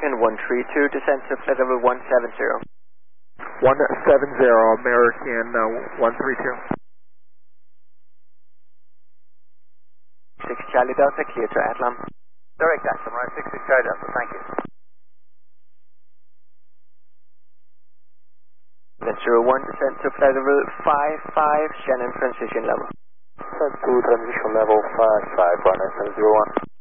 American 132, descend to flight level 170. 170, American 132. 6 Charlie Delta, clear to Atlam. Direct Atlam, right, 6 Charlie Delta, thank you. Then 01, descend to flight level 55, Shannon transition level. Descend to transition level 55, runway 701.